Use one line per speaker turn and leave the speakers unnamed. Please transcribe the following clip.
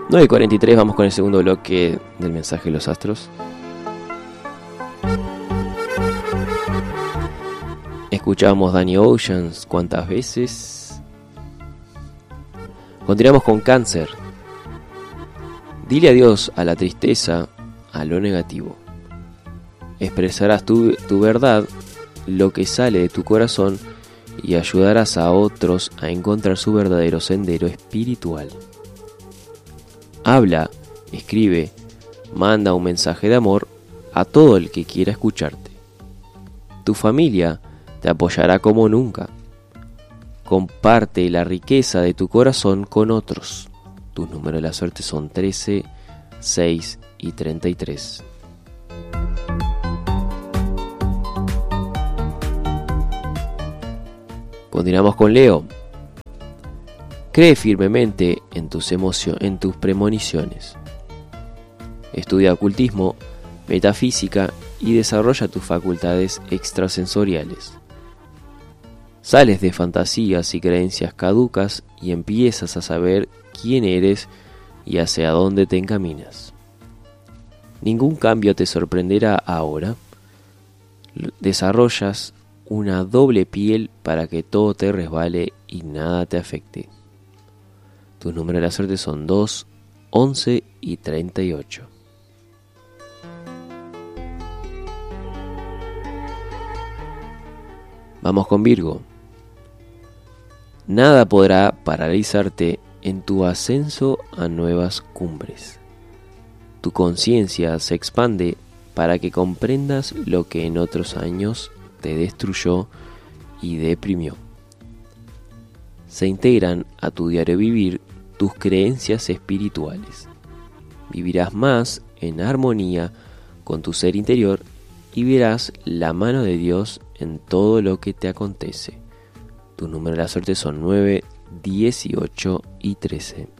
9:43, vamos con el segundo bloque del mensaje de los astros. Escuchamos Danny Oceans, ¿cuántas veces? Continuamos con Cáncer. Dile adiós a la tristeza, a lo negativo. Expresarás tu verdad, lo que sale de tu corazón, y ayudarás a otros a encontrar su verdadero sendero espiritual. Habla, escribe, manda un mensaje de amor a todo el que quiera escucharte. Tu familia te apoyará como nunca. Comparte la riqueza de tu corazón con otros. Tus números de la suerte son 13, 6 y 33. Continuamos con Leo. Cree firmemente en tus premoniciones. Estudia ocultismo, metafísica y desarrolla tus facultades extrasensoriales. Sales de fantasías y creencias caducas y empiezas a saber quién eres y hacia dónde te encaminas. Ningún cambio te sorprenderá ahora. Desarrollas una doble piel para que todo te resbale y nada te afecte. Tus números de la suerte son 2, 11 y 38. Vamos con Virgo. Nada podrá paralizarte en tu ascenso a nuevas cumbres. Tu conciencia se expande para que comprendas lo que en otros años te destruyó y deprimió. Se integran a tu diario vivir tus creencias espirituales. Vivirás más en armonía con tu ser interior y verás la mano de Dios en todo lo que te acontece. Tus números de la suerte son 9, 18 y 13.